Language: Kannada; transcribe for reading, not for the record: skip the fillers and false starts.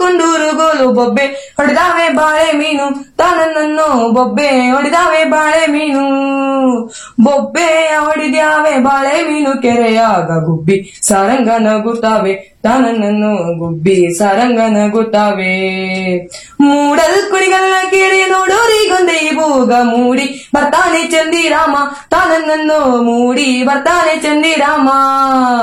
ಕುಂದೂರು ಗೋಲು ಬೊಬ್ಬೆ ಹೊಡೆದಾವೆ ಬಾಳೆ ಮೀನು ತಾನನ್ನು ಬೊಬ್ಬೆ ಹೊಡೆದಾವೆ ಬಾಳೆ ಮೀನು ಬೊಬ್ಬೆ ಹೊಡೆದ್ಯಾವೆ ಬಾಳೆ ಮೀನು ಕೆರೆಯಾಗ ಗುಬ್ಬಿ ಸಾರಂಗ ನಗುತ್ತಾವೆ ತಾನನ್ನು ಗುಬ್ಬಿ ಸಾರಂಗ ನಗುತ್ತಾವೆ ಮೂಡಲ್ ಕುಣಿಗಲ್ಲ ಕೇಳಿ ನೋಡೋರಿಗೊಂದೆ ಬೂಗ ಮೂಡಿ ಬರ್ತಾನೆ ಚಂದಿರಾಮ ತಾನನ್ನು ಮೂಡಿ ಬರ್ತಾನೆ ಚಂದಿರಾಮ